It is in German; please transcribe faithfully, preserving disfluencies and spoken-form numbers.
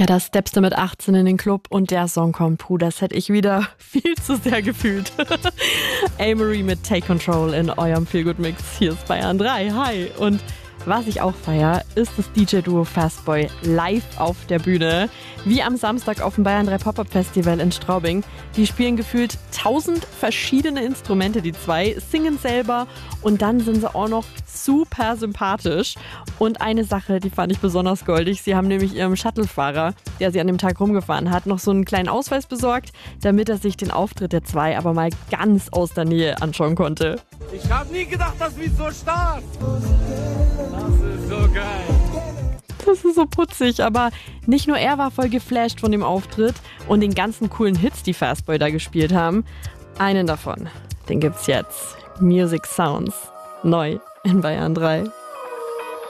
Ja, da steppst du mit achtzehn in den Club und der Song kommt. Puh, das hätte ich wieder viel zu sehr gefühlt. Amerie mit Take Control in eurem Feelgood-Mix. Hier ist Bayern drei. Hi. Und was ich auch feiere, ist das D J-Duo Fastboy live auf der Bühne. Wie am Samstag auf dem Bayern drei Pop-Up-Festival in Straubing. Die spielen gefühlt tausend verschiedene Instrumente, die zwei, singen selber und dann sind sie auch noch super sympathisch. Und eine Sache, die fand ich besonders goldig. Sie haben nämlich ihrem Shuttlefahrer, der sie an dem Tag rumgefahren hat, noch so einen kleinen Ausweis besorgt, damit er sich den Auftritt der zwei aber mal ganz aus der Nähe anschauen konnte. Ich habe nie gedacht, dass wir so stark. Das ist so geil. Das ist so putzig, aber nicht nur er war voll geflasht von dem Auftritt und den ganzen coolen Hits, die Fastboy da gespielt haben. Einen davon, den gibt's jetzt. Music Sounds. Neu in Bayern drei.